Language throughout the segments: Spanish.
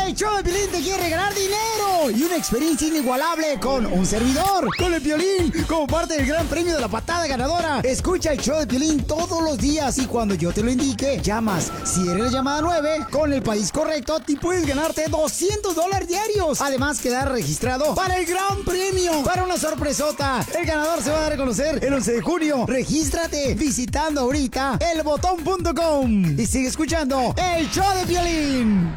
El show de Piolín te quiere regalar dinero y una experiencia inigualable con un servidor, con el Piolín, como parte del gran premio de la patada ganadora. Escucha el show de Piolín todos los días y cuando yo te lo indique, llamas. Si eres la llamada 9, con el país correcto, te puedes ganarte $200 diarios. Además, quedar registrado para el gran premio, para una sorpresota. El ganador se va a dar a conocer el 11 de junio. Regístrate visitando ahorita elbotón.com y sigue escuchando el show de Piolín.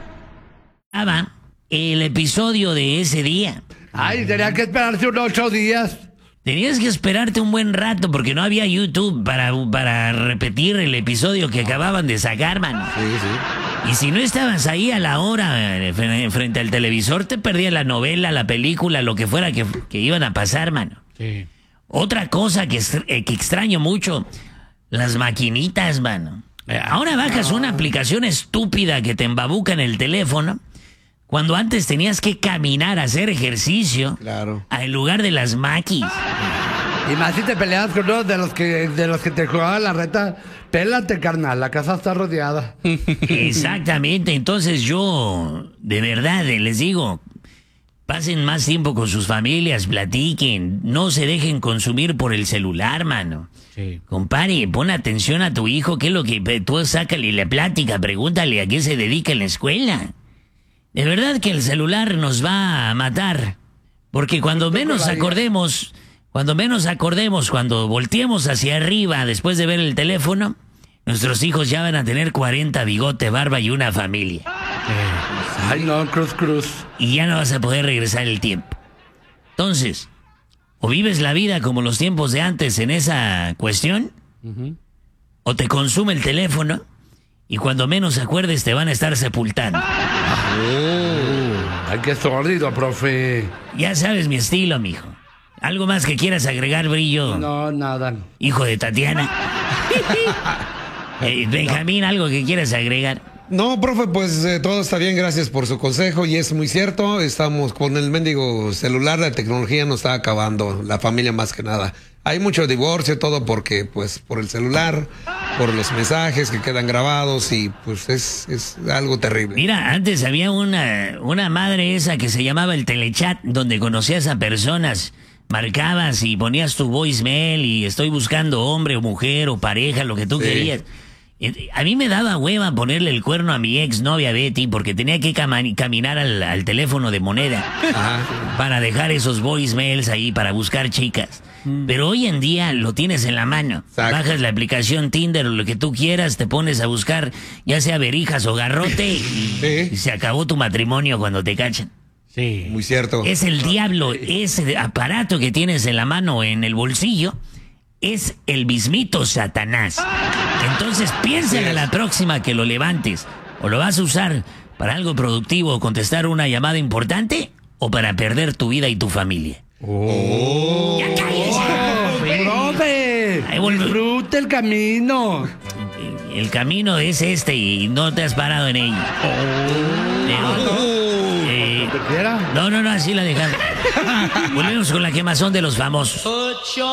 El episodio de ese día. Ay, tenía que esperarse unos 8 días. Tenías que esperarte un buen rato porque no había YouTube para repetir el episodio que acababan de sacar, mano. Sí, sí. Y si no estabas ahí a la hora frente al televisor, te perdías la novela, la película, lo que fuera que iban a pasar, mano. Sí. Otra cosa que extraño mucho, las maquinitas, mano. Ahora bajas una aplicación estúpida que te embabuca en el teléfono, cuando antes tenías que caminar a hacer ejercicio. Claro. En lugar de las maquis. Y más si te peleas con uno de los que te jugaban la reta, pélate, carnal, la casa está rodeada. Exactamente, entonces yo, de verdad, les digo, pasen más tiempo con sus familias, platiquen, no se dejen consumir por el celular, mano. Sí. Compadre, pon atención a tu hijo, ¿qué es lo que tú sácale la plática? Pregúntale a qué se dedica en la escuela. De verdad que el celular nos va a matar, porque cuando menos acordemos, cuando volteemos hacia arriba después de ver el teléfono, nuestros hijos ya van a tener 40, bigote, barba y una familia. Ay, no, cruz. Y ya no vas a poder regresar el tiempo. Entonces, o vives la vida como los tiempos de antes en esa cuestión, o te consume el teléfono y cuando menos acuerdes te van a estar sepultando. Ay, qué sórdido, profe. Ya sabes mi estilo, mijo. ¿Algo más que quieras agregar, Brillo? No, nada. Hijo de Tatiana. Benjamín, ¿algo que quieras agregar? No, profe, pues todo está bien, gracias por su consejo y es muy cierto, estamos con el mendigo celular, la tecnología nos está acabando, la familia más que nada. Hay mucho divorcio, todo porque, pues, por el celular, por los mensajes que quedan grabados y, pues, es algo terrible. Mira, antes había una madre esa que se llamaba el telechat, donde conocías a personas, marcabas y ponías tu voicemail y estoy buscando hombre o mujer o pareja, lo que tú querías. A mí me daba hueva ponerle el cuerno a mi ex novia Betty porque tenía que caminar al teléfono de moneda para dejar esos voicemails ahí para buscar chicas. Pero hoy en día lo tienes en la mano. Exacto. Bajas la aplicación Tinder o lo que tú quieras, te pones a buscar ya sea verijas o garrote y se acabó tu matrimonio cuando te cachan. Sí. Muy cierto. Es el diablo, ese aparato que tienes en la mano, en el bolsillo, es el mismito Satanás. Entonces piénsale a la próxima que lo levantes. O lo vas a usar para algo productivo o contestar una llamada importante o para perder tu vida y tu familia. ¡Ya cállese! ¡Profe! ¡Disfrute el camino! El camino es este y no te has parado en ello. ¿Te quiera? No, así la dejamos. Volvemos con la quemazón de los famosos.